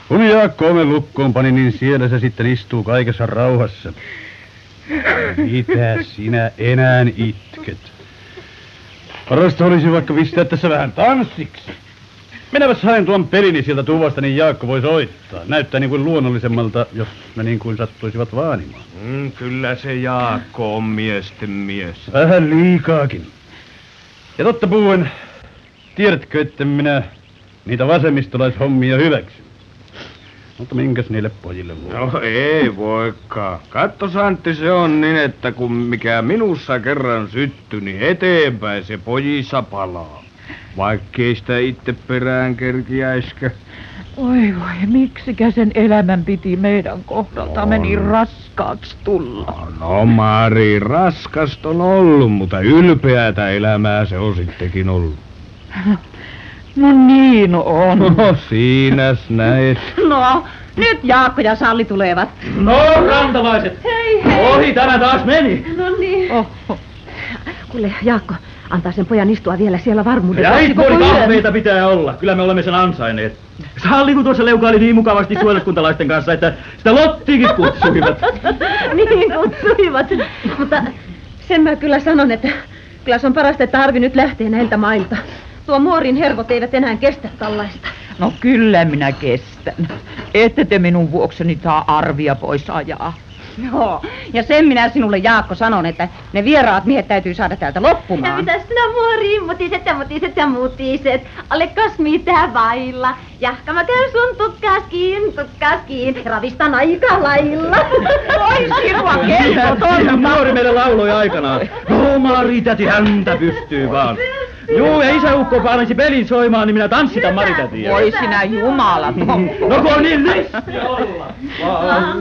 Kun Jaakko omen lukkoon pani, niin siellä se sitten istuu kaikessa rauhassa. Mitä sinä enää itket? Parasta olisi vaikka pistää tässä vähän tanssiksi. Minäpäs haen tuon pelini sieltä tuvasta, niin Jaakko voi soittaa. Näyttää niin kuin luonnollisemmalta, jos me niin kuin sattuisivat vaanimaan. Kyllä se Jaakko on miesten mies. Vähän liikaakin. Ja totta puhuen, tiedätkö, että minä niitä vasemmistolaishommia hyväksyn? Mutta minkäs niille pojille voi? No ei voikaan. Katsos Antti, se on niin, että kun mikä minussa kerran syttyi, niin eteenpäin se pojissa palaa. Vaikkei sitä itse perään kerkiäiskö. Oi voi, miksikä sen elämän piti meidän kohdalta meni raskaaksi tulla? No Mari, raskasta on ollut, mutta ylpeätä elämää se on sittenkin ollut. No niin on. No siinäs näet. No, nyt Jaakko ja Salli tulevat. No, rantalaiset! Hei, hei! Ohi tämä taas meni! No niin. Oho. Kuule, Jaakko, antaa sen pojan istua vielä siellä varmuudessa. Ja itkuori kahveita pitää olla. Kyllä me olemme sen ansainneet. Salli, kun tuossa leukaili niin mukavasti suojeluskuntalaisten kanssa, että sitä Lottiikin kutsuivat. Niin kutsuivat. Mutta sen mä kyllä sanon, että kyllä se on parasta, että Arvi nyt lähtee näiltä mailta. Tuo muorin hervot eivät enää kestä tällaista. No kyllä minä kestän. Ette te minun vuokseni saa Arvia pois ajaa. Joo, ja sen minä sinulle Jaakko sanon, että ne vieraat miehet täytyy saada täältä loppumaan. Ja mitäs sinä muoriin, mutiset ja mutiset, olekas mitä vailla. Jahka mä käyn sun tukkaskiin, ravistan aika lailla. Oi sirua kelpo Ihan muori meille lauloi aikanaan. No Mari, täti häntä pystyy vaan. Juu, ja isäukko paanisi pelin soimaan, niin minä tanssitan Mari tätiä. Voi sinä jumalaton. No kun on niin lystiä olla.